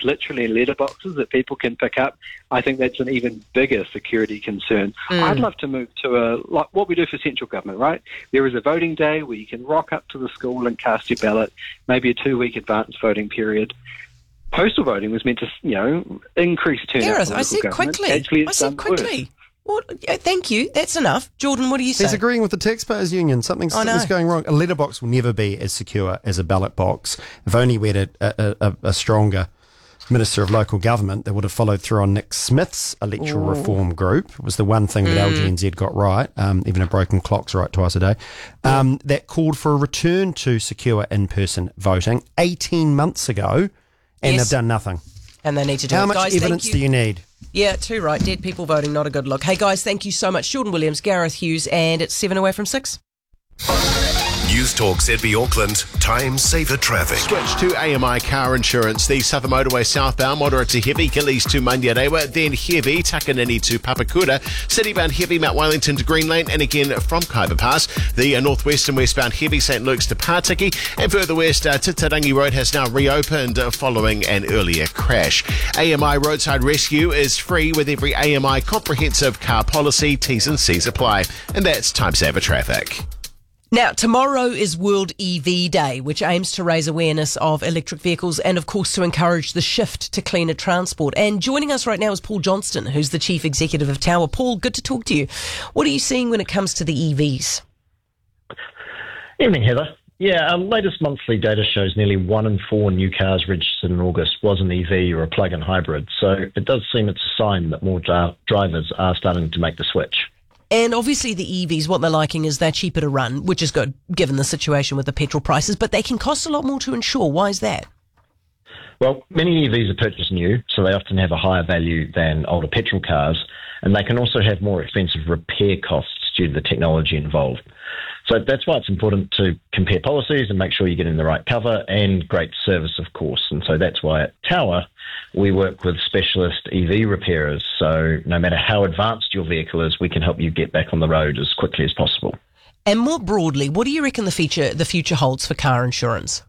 literally letterboxes that people can pick up, I think that's an even bigger security concern. I'd love to move to like what we do for central government, right? There is a voting day where you can rock up to the school and cast your ballot, maybe a 2-week advance voting period. Postal voting was meant to, increase turnout. Gareth, I said quickly. What? Thank you. That's enough. Jordan, what do you say? He's agreeing with the Taxpayers Union. Something's going wrong. A letterbox will never be as secure as a ballot box. If only we had a stronger Minister of Local Government that would have followed through on Nick Smith's electoral reform group. It was the one thing that LGNZ got right, even a broken clock's right twice a day, that called for a return to secure in-person voting 18 months ago, and they've done nothing. And they need to do it. How much evidence do you need? Yeah, too right. Dead people voting, not a good look. Hey, guys, thank you so much. Jordan Williams, Gareth Hughes, and it's 7 away from 6. News Talk ZB Auckland, time saver traffic. Switch to AMI car insurance. The Southern Motorway southbound, moderate to heavy, Killies to Mandiarewa, then heavy, Takanini to Papakura, citybound heavy, Mount Wellington to Green Lane, and again from Kaiba Pass. The northwest and westbound heavy, St Luke's to Patiki, and further west, Titarangi Road has now reopened following an earlier crash. AMI Roadside Rescue is free with every AMI comprehensive car policy. T's and C's apply. And that's time saver traffic. Now, tomorrow is World EV Day, which aims to raise awareness of electric vehicles and, of course, to encourage the shift to cleaner transport. And joining us right now is Paul Johnston, who's the Chief Executive of Tower. Paul, good to talk to you. What are you seeing when it comes to the EVs? Evening, Heather. Yeah, latest monthly data shows nearly 1 in 4 new cars registered in August was an EV or a plug-in hybrid. So it does seem it's a sign that more drivers are starting to make the switch. And obviously the EVs, what they're liking is they're cheaper to run, which is good given the situation with the petrol prices, but they can cost a lot more to insure. Why is that? Well, many EVs are purchased new, so they often have a higher value than older petrol cars, and they can also have more expensive repair costs due to the technology involved. So that's why it's important to compare policies and make sure you're getting the right cover and great service, of course. And so that's why at Tower, we work with specialist EV repairers. So no matter how advanced your vehicle is, we can help you get back on the road as quickly as possible. And more broadly, what do you reckon the future holds for car insurance?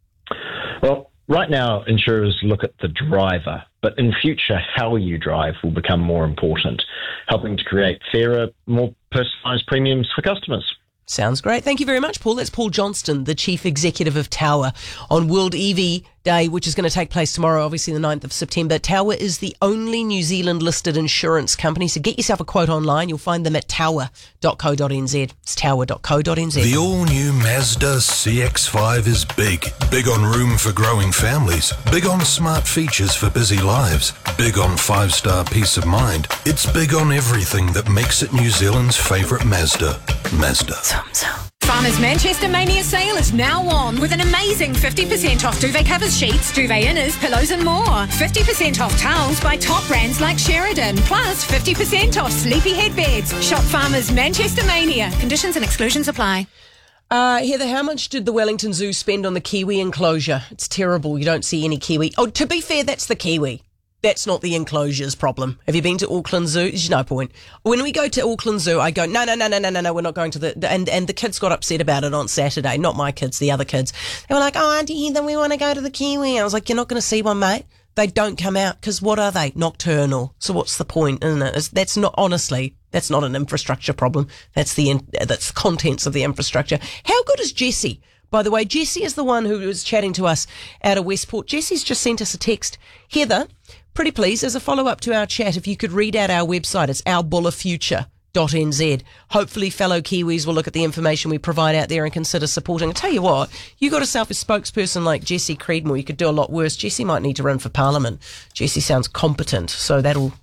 Well, right now, insurers look at the driver, but in future, how you drive will become more important, helping to create fairer, more personalised premiums for customers. Sounds great. Thank you very much, Paul. That's Paul Johnston, the Chief Executive of Tower, on World EV Day, which is going to take place tomorrow, obviously the 9th of September. Tower is the only New Zealand-listed insurance company, so get yourself a quote online. You'll find them at tower.co.nz. It's tower.co.nz. The all-new Mazda CX-5 is big. Big on room for growing families. Big on smart features for busy lives. Big on 5-star peace of mind. It's big on everything that makes it New Zealand's favourite Mazda. Mazda. Farmers Manchester Mania sale is now on with an amazing 50% off duvet covers, sheets, duvet inners, pillows and more. 50% off towels by top brands like Sheridan. Plus 50% off sleepy headbeds. Shop Farmers Manchester Mania. Conditions and exclusions apply. Heather, how much did the Wellington Zoo spend on the kiwi enclosure? It's terrible. You don't see any kiwi. Oh, to be fair, that's the kiwi. That's not the enclosure's problem. Have you been to Auckland Zoo? There's no point. When we go to Auckland Zoo, I go, no, we're not going to and the kids got upset about it on Saturday. Not my kids, the other kids. They were like, oh, Auntie Heather, we want to go to the kiwi. I was like, you're not going to see one, mate. They don't come out because what are they? Nocturnal. So what's the point, isn't it? That's not, honestly, that's not an infrastructure problem. That's the contents of the infrastructure. How good is Jessie? By the way, Jessie is the one who was chatting to us out of Westport. Jessie's just sent us a text. Heather, pretty please, as a follow-up to our chat, if you could read out our website, it's ourbullafuture.nz. Hopefully fellow Kiwis will look at the information we provide out there and consider supporting. I tell you what, you got yourself a spokesperson like Jessie Creedmoor, you could do a lot worse. Jessie might need to run for Parliament. Jessie sounds competent, so that'll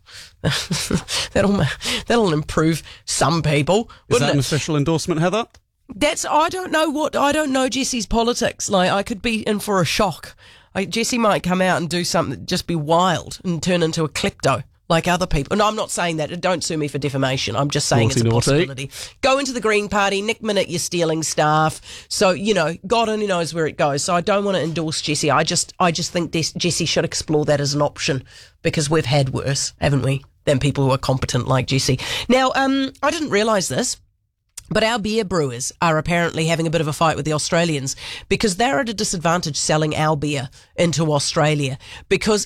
improve some people. Is that an official endorsement, Heather? I don't know Jessie's politics. Like, I could be in for a shock. Jessie might come out and do something, just be wild and turn into a klepto like other people. No, I'm not saying that. Don't sue me for defamation. I'm just saying it's a possibility. Go into the Green Party, Nick Minute, you're stealing staff. So, God only knows where it goes. So I don't want to endorse Jessie. I just think Jessie should explore that as an option because we've had worse, haven't we, than people who are competent like Jessie. Now, I didn't realise this, but our beer brewers are apparently having a bit of a fight with the Australians because they're at a disadvantage selling our beer into Australia because